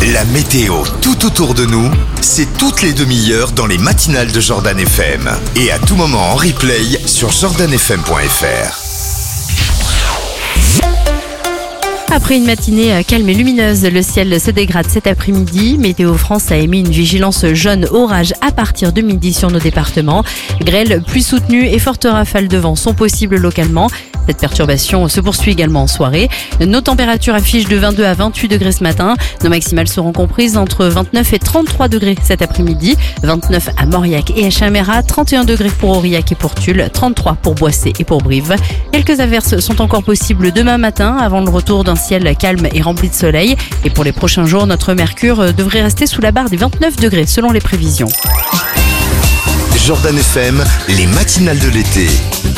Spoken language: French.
La météo tout autour de nous, c'est toutes les demi-heures dans les matinales de Jordan FM. Et à tout moment en replay sur jordanfm.fr. Après une matinée calme et lumineuse, le ciel se dégrade cet après-midi. Météo France a émis une vigilance jaune orage à partir de midi sur nos départements. Grêle, pluie soutenue et fortes rafales de vent sont possibles localement. Cette perturbation se poursuit également en soirée. Nos températures affichent de 22 à 28 degrés ce matin. Nos maximales seront comprises entre 29 et 33 degrés cet après-midi. 29 à Mauriac et à Chamérat, 31 degrés pour Aurillac et pour Tulle, 33 pour Boissé et pour Brive. Quelques averses sont encore possibles demain matin avant le retour d'un ciel calme et rempli de soleil. Et pour les prochains jours, notre mercure devrait rester sous la barre des 29 degrés selon les prévisions. Jordan FM, les matinales de l'été.